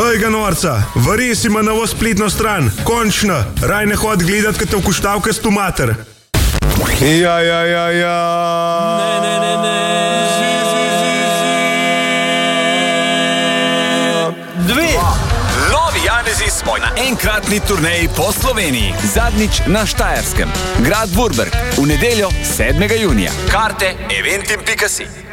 Glej ga norca, vari si ima novo spletno stran. Končno, raj ne hod gledat, kad te vkuštavke s tu mater. Ja. Dve. Novi Janezi smo na enkratni turneji po Sloveniji. Zadnjič na Štajerskem. Grad Vurberk. V nedeljo 7. junija. Karte eventim.si.